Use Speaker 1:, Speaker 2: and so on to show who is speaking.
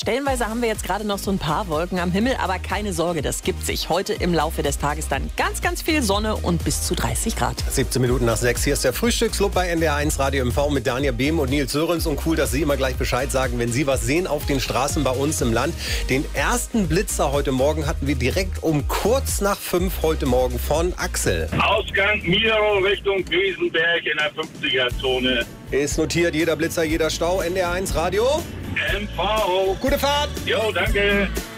Speaker 1: stellenweise haben wir jetzt gerade noch so ein paar Wolken am Himmel, aber keine Sorge, das gibt sich heute im Laufe des Tages dann ganz, ganz viel Sonne und bis zu 30 Grad.
Speaker 2: 17 Minuten nach 6. Hier ist der Frühstücksclub bei NDR1 Radio MV mit Daniel Behm und Nils Sörens. Und cool, dass Sie immer gleich Bescheid sagen, wenn Sie was sehen auf den Straßen bei uns im Land. Den ersten Blitzer heute Morgen hatten wir direkt um kurz nach 5 heute Morgen von Axel.
Speaker 3: Ausgang Miro Richtung Wiesenberg in der 50er-Zone.
Speaker 2: Ist notiert, jeder Blitzer, jeder Stau. NDR1 Radio
Speaker 3: MV.
Speaker 2: Gute Fahrt!
Speaker 3: Jo, danke.